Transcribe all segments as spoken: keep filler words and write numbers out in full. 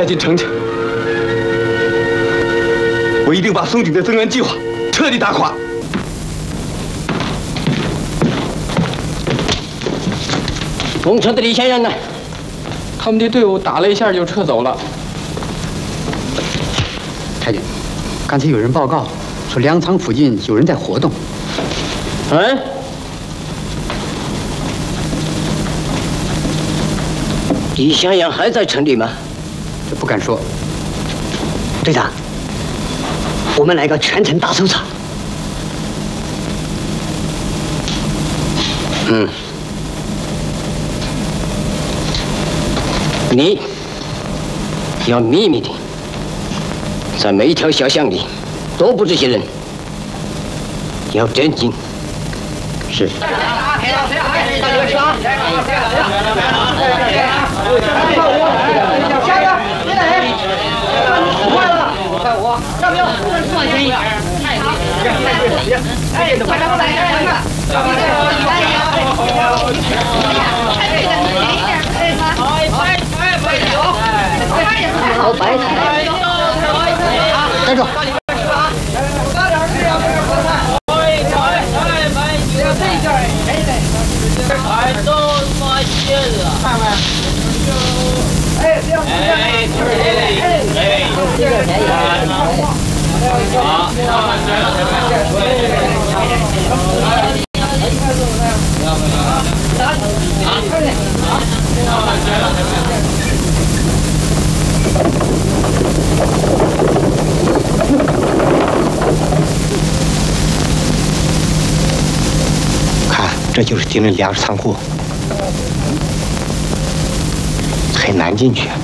带进城去。我一定把松井的增援计划彻底打垮。 东车的李先生呢？ 他们的队伍打了一下就撤走了。 太君，刚才有人报告说粮仓附近有人在活动。 嗯？李向阳还在城里吗？ 这不敢说。 队长，我们来个全城大搜查。 嗯。你要秘密的，在每一条小巷里都布这些人，要镇静。 是。 下个，别来，快了，快五，上兵，放心一点，太好，哎，快点，快点，快！ 好白菜， 站住！ 看，这就是敌人粮食仓库，很难进去。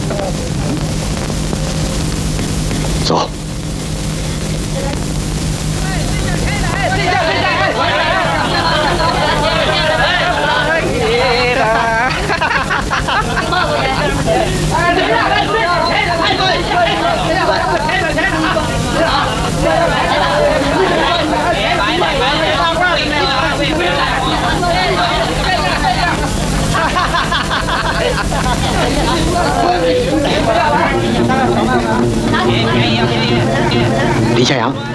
走。李向阳。